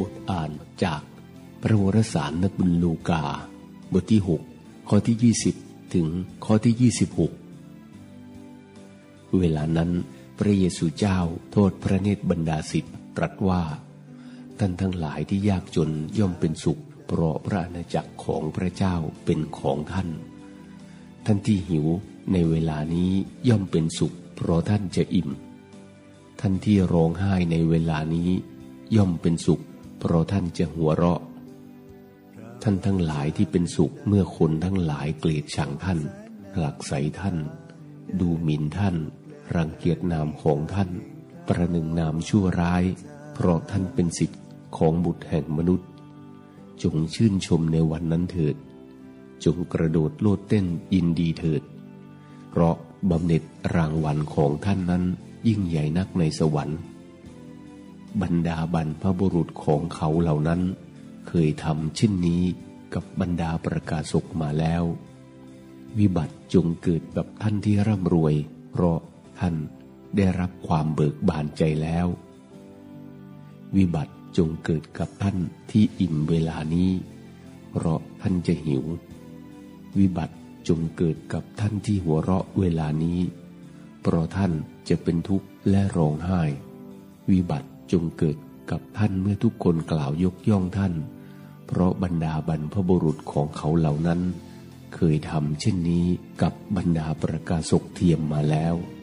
ทอ่านจากพระวรสารนักบุญลูกาบทที่6ข้อที่20ถึงข้อที่26เวลานั้นพระเยซูเจ้าทอดพระเนตรบรรดาศิษย์ตรัสว่าท่านทั้งหลายที่ยากจนย่อมเป็นสุขเพราะพระอาณาจักรของพระเจ้าเป็นของท่านท่านที่หิวในเวลานี้ย่อมเป็นสุขเพราะท่านจะอิ่มท่านที่ร้องไห้ในเวลานี้ย่อมเป็นสุขเพราะท่านจะหัวเราะท่านทั้งหลายที่เป็นสุขเมื่อคนทั้งหลายเกลียดชังท่านผลักไสท่านดูหมิ่นท่านรังเกียจนามของท่านประหนึ่งนามชั่วร้ายเพราะท่านเป็นศิษย์ของบุตรแห่งมนุษย์จงชื่นชมในวันนั้นเถิดจงกระโดดโลดเต้นยินดีเถิดเพราะบำเหน็จรางวัลของท่านนั้นยิ่งใหญ่นักในสวรรค์บรรดาบรรพบุรุษของเขาเหล่านั้นเคยทำเช่นนี้กับบรรดาประกาศกมาแล้ววิบัติจงเกิดกับท่านที่ร่ำรวยเพราะท่านได้รับความเบิกบานใจแล้ววิบัติจงเกิดกับท่านที่อิ่มเวลานี้เพราะท่านจะหิววิบัติจงเกิดกับท่านที่หัวเราะเวลานี้เพราะท่านจะเป็นทุกข์และร้องไห้วิบัติจงเกิดกับท่านเมื่อทุกคนกล่าวยกย่องท่านเพราะบรรดาบรรพบุรุษของเขาเหล่านั้นเคยทำเช่นนี้กับบรรดาประกาศกเทียมมาแล้ว